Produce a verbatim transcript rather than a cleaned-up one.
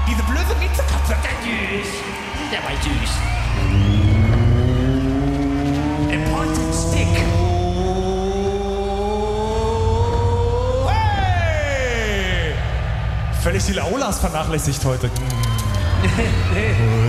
Diese blöde Miezekatze, der süß. Der war süß. A pointed stick. Hey! Völlig die Laulas vernachlässigt heute.